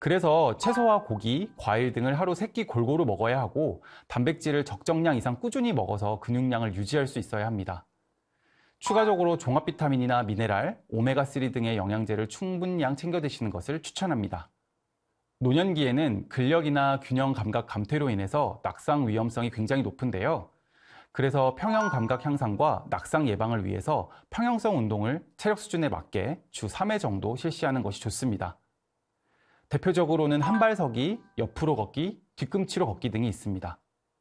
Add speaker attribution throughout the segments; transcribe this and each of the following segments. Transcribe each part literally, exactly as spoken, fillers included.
Speaker 1: 그래서 채소와 고기, 과일 등을 하루 세 끼 골고루 먹어야 하고 단백질을 적정량 이상 꾸준히 먹어서 근육량을 유지할 수 있어야 합니다. 추가적으로 종합 비타민이나 미네랄, 오메가삼 등의 영양제를 충분량 챙겨 드시는 것을 추천합니다. 노년기에는 근력이나 균형 감각 감퇴로 인해서 낙상 위험성이 굉장히 높은데요. 그래서 평형 감각 향상과 낙상 예방을 위해서 평형성 운동을 체력 수준에 맞게 주 삼 회 정도 실시하는 것이 좋습니다. 대표적으로는 한발서기, 옆으로 걷기, 뒤꿈치로 걷기 등이 있습니다.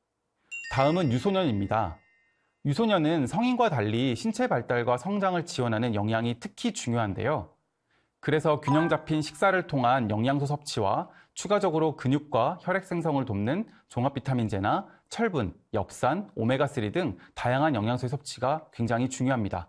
Speaker 1: 다음은 유소년입니다. 유소년은 성인과 달리 신체 발달과 성장을 지원하는 영양이 특히 중요한데요. 그래서 균형 잡힌 식사를 통한 영양소 섭취와 추가적으로 근육과 혈액 생성을 돕는 종합 비타민제나 철분, 엽산, 오메가삼 등 다양한 영양소의 섭취가 굉장히 중요합니다.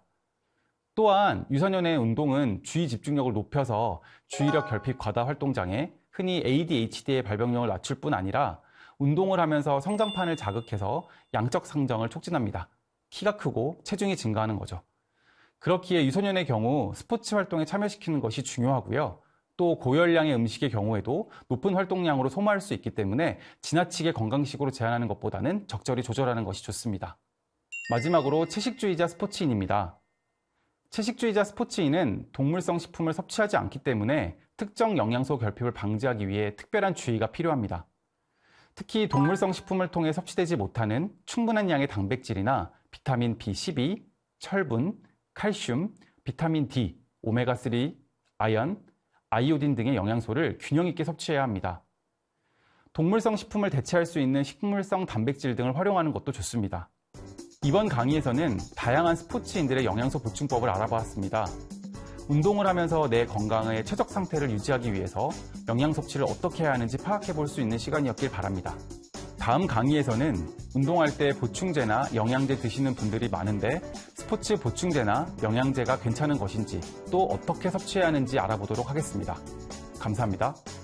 Speaker 1: 또한 유소년의 운동은 주의 집중력을 높여서 주의력 결핍 과다 활동 장애, 흔히 에이디에이치디의 발병률을 낮출 뿐 아니라 운동을 하면서 성장판을 자극해서 양적 성장을 촉진합니다. 키가 크고 체중이 증가하는 거죠. 그렇기에 유소년의 경우 스포츠 활동에 참여시키는 것이 중요하고요. 또 고열량의 음식의 경우에도 높은 활동량으로 소모할 수 있기 때문에 지나치게 건강식으로 제한하는 것보다는 적절히 조절하는 것이 좋습니다. 마지막으로 채식주의자 스포츠인입니다. 채식주의자 스포츠인은 동물성 식품을 섭취하지 않기 때문에 특정 영양소 결핍을 방지하기 위해 특별한 주의가 필요합니다. 특히 동물성 식품을 통해 섭취되지 못하는 충분한 양의 단백질이나 비타민 비 십이, 철분, 칼슘, 비타민 D, 오메가삼, 아연, 아이오딘 등의 영양소를 균형 있게 섭취해야 합니다. 동물성 식품을 대체할 수 있는 식물성 단백질 등을 활용하는 것도 좋습니다. 이번 강의에서는 다양한 스포츠인들의 영양소 보충법을 알아보았습니다. 운동을 하면서 내 건강의 최적 상태를 유지하기 위해서 영양 섭취를 어떻게 해야 하는지 파악해 볼 수 있는 시간이었길 바랍니다. 다음 강의에서는 운동할 때 보충제나 영양제 드시는 분들이 많은데 스포츠 보충제나 영양제가 괜찮은 것인지 또 어떻게 섭취해야 하는지 알아보도록 하겠습니다. 감사합니다.